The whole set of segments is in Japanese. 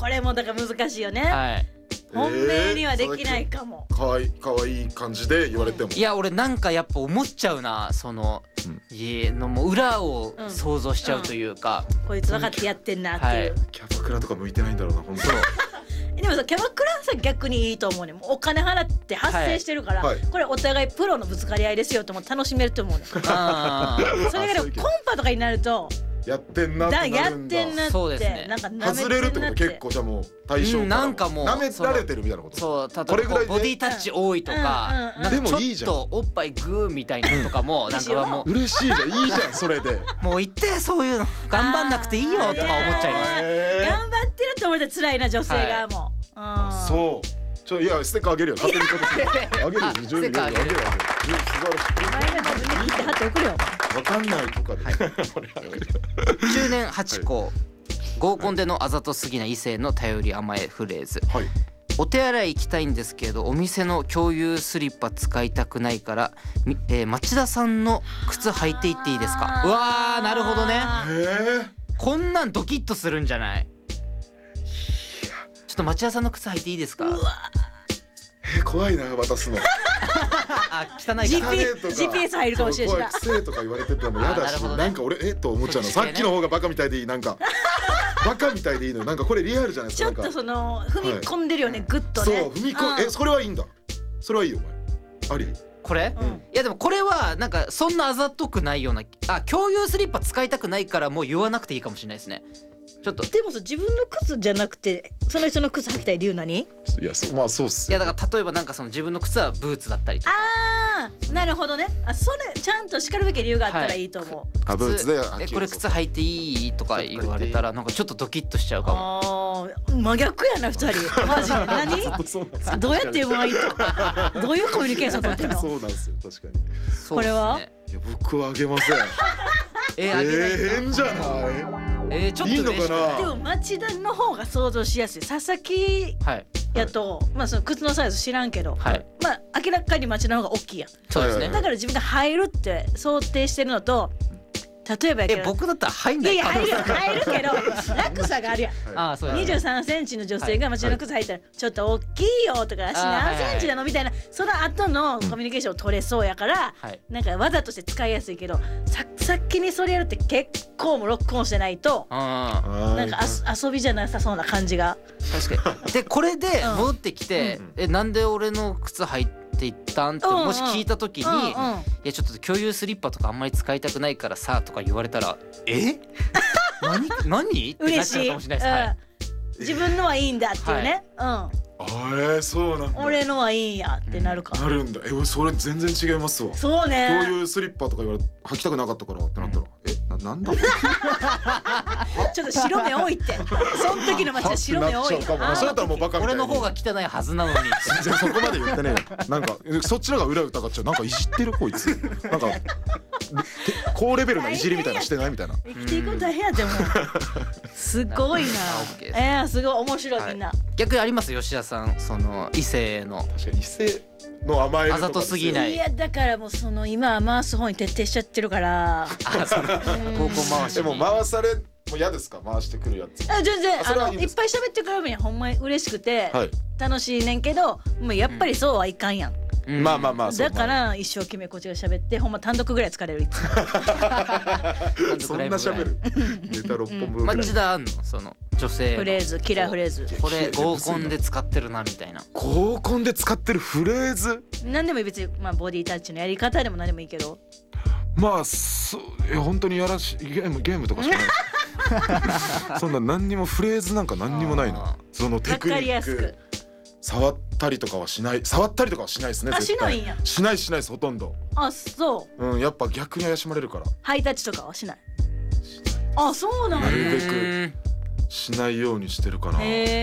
これもだから難しいよね、 はい。 本命にはできないかも。 かわいい感じで言われても、 いや俺なんかやっぱ思っちゃうな、その家のもう裏を想像しちゃうというか、 こいつ分かってやってんなっていう、 はいキャバクラとか向いてないんだろうな本当。 でもさキャバクラはさ逆にいいと思うね。もうお金払って発生してるから、 はいこれお互いプロのぶつかり合いですよとも楽しめると思うね。 あーそれがでもコンパとかになるとやってんなってなやっるんだ。 てんなってそうですねなんか舐めてんなって外れるってこと結構じゃあもう対象からなんかもう舐められてるみたいなこと。 そう、例えばこれぐらいでボディタッチ多いとか、なんかでもいいちじゃんょっとおっぱいグーみたいなのとかもなんかも嬉しいじゃん、いいじゃんそれで。 もう言ってそういうの頑張んなくていいよとか思っちゃいます。 頑張ってると思って辛いな女性がもう、 そういやステッカーあげるよ、勝手にあげるよ、 あ準備ステッカーあげる素晴らしい。 お前が自分で切って貼って送るよ。 わかんないとかでこれあげる。 中年8個、合コンでのあざとすぎな異性の頼り甘えフレーズ。 はい。 お手洗い行きたいんですけどお店の共有スリッパ使いたくないから、町田さんの靴履いていっていいですか。うわーなるほどね。こんなんドキッとするんじゃない。ちょっと町田さんの靴履いていいですか。 怖いな渡すの。 あ汚いか GPS 入るかもしれないしな。 怖い癖とか言われてても嫌だし、なんか俺と思っちゃうの。さっきの方がバカみたいでいい、なんかバカみたいでいいのよ。なんかこれリアルじゃないですか。 ちょっとその踏み込んでるよね、グッとね。 そう踏み込んそれはいいんだ。それはいいよお前。あり。 これ、いやでもこれはなんかそんなあざとくないような、共有スリッパ使いたくないからもう言わなくていいかもしれないですね。ちょっとでもさ自分の靴じゃなくてその人の靴履きたい理由何？ いやまあそうっす。 いやだから例えばなんかその自分の靴はブーツだったりとか。 なるほどね。それちゃんと叱るべき理由があったらいいと思う。 ブーツでこれ靴履いていいとか言われたらなんかちょっとドキッとしちゃうかも。 真逆やな2人。マジで何？どうやって言うのがいいと？どういうコミュニケーション取ってんの？ そうなんですよ確かに。 これは？ いや僕はあげません。変じゃない？ ちょっといいのかな。 でも町田の方が想像しやすい。佐々木やとまあその靴のサイズ知らんけど、まあ明らかに町田の方が大きいやん。 そうですね。 だから自分が入るって想定してるのと、例えばやけど僕だったら入んない。 いや入るけど落差があるやん。23センチの女性が町田の靴履いたらちょっと大きいよとか足何センチなのみたいな、その後のコミュニケーションを取れそうやから、なんか技として使いやすいけど、先にそれやるって結構もうロックオンしてないとなんか遊びじゃなさそうな感じが。 確かに。でこれで戻ってきてなんで俺の靴履いていったんってもし聞いた時に、いやちょっと共有スリッパとかあんまり使いたくないからさとか言われたら何ってなっちゃうかもしれないです。 自分のはいいんだっていうね。 そうなんだ。 俺のはいいんやってなるか。 なるんだ。それ全然違いますわ。 そうね。 共有スリッパとか言われ履きたくなかったからってなったらなんだ。 ちょっと白目多いって。その時の町は白目多い。 そうやったらもうバカみたいに。 俺の方が汚いはずなのに。 そこまで言ってね。なんかそっちのが裏疑っちゃう。なんかいじってるこいつ。なんか高レベルないじりみたいなしてないみたいな。 生きていくの大変やってもう。すごいな。すごい面白いみんな。 逆にあります吉田さん、その異性の。 確かに異性の甘えるとか。 あざとすぎない。 いやだからもうその今回す方に徹底しちゃってるから。 高校回し。 でも回されも嫌ですか、回してくるやつ。 全然いっぱい喋ってくれるんや。ほんまに嬉しくて楽しいねんけど、もうやっぱりそうはいかんやん。 まあだから一生懸命こっちが喋ってほんま単独ぐらい疲れるいつも。 そんな喋る。ネタ6本分ぐらい。 町田あんのその女性フレーズ、キラーフレーズ。 これ合コンで使ってるなみたいな。 合コンで使ってるフレーズ。 何でもいい、別にボディタッチのやり方でも何でもいいけど。 まあ本当にゲームとかしかない。そんな何にもフレーズなんか何にもないな。そのテクニック。触ったりとかはしない。触ったりとかはしないですね。 しないんや。 しないですほとんど。 そう。 やっぱ逆に怪しまれるから。 ハイタッチとかはしない。そうなんや。 なるべくしないようにしてるかな。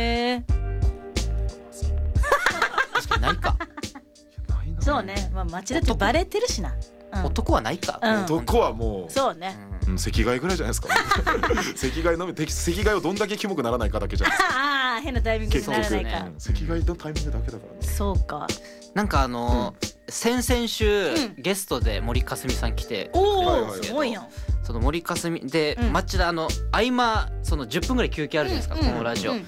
確かにないか。 そうね。町田ってバレてるしな。 男はないか。 男はもうそうね。 席替えぐらいじゃないですか。席替えをどんだけキモくならないかだけじゃないですか。 変なタイミングにならないか。 席替えのタイミングだけだからね。 そうか。 なんか先々週ゲストで森かすみさん来て、 すごいやん。 その森かすみで町田合間その10分ぐらい休憩あるじゃないですか、このラジオ